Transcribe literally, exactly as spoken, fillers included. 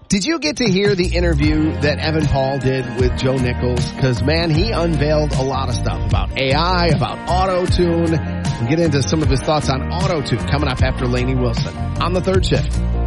Did you get to hear the interview that Evan Paul did with Joe Nichols? Because, man, he unveiled a lot of stuff about A I, about auto-tune. We'll get into some of his thoughts on auto-tune coming up after Lainey Wilson on the Third Shift.